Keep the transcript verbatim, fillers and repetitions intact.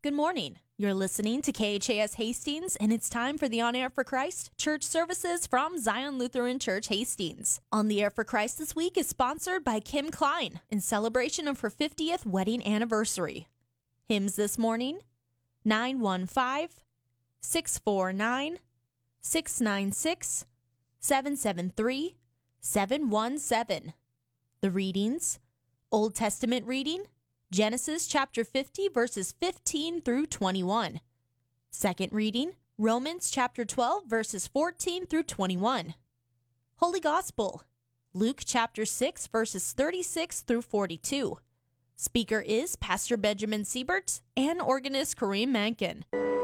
Good morning. You're listening to K H A S Hastings, and it's time for the On Air for Christ church services from Zion Lutheran Church Hastings. On the Air for Christ this week is sponsored by Kim Klein in celebration of her fiftieth wedding anniversary. Hymns this morning, nine one five, six four nine, six nine six, seven seven three, seven one seven. The readings, Old Testament reading, Genesis chapter fifty, verses fifteen through twenty-one. Second reading, Romans chapter twelve, verses fourteen through twenty-one. Holy Gospel, Luke chapter six, verses thirty-six through forty-two. Speaker is Pastor Benjamin Siebert and organist Kareem Mankin.